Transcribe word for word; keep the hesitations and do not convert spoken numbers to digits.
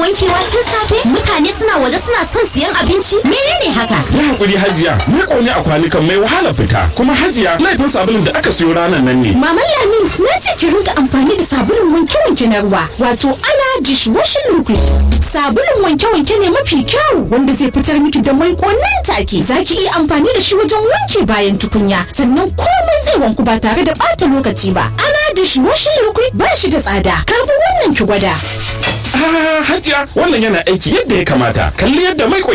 wankewa tun safe? Mutane suna waje suna son siyan abinci? Menene haka? Yi hakuri Hajiya, ni ƙone a kwanukan mai wahala fita. Kuma Hajiya, laifin sabulun da aka siyo ranar nan ne. Maman Lami, na ce ki rinka amfani da sabulun wanke-wanke na ruwa, wato ana dishwashing liquid. Sabulun wanke-wanke ne mafi kyau wanda zai fitar miki da maiko nan take. Za ki iya amfani da shi wajen wanke bayan tukunya, sannan komai zai wanku ba tare da ɓata lokaci ba. Ana dishwashing liquid ba shi da tsada. Karbi wannan ki gwada. Ah, Hajiya, wannan yana aiki yadda ya kamata. Kalli yadda mai